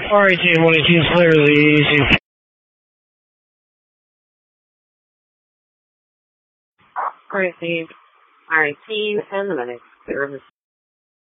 Alright, team 118 Slayer releasing. Alright, team. Alright, team, and the medics. Clear of the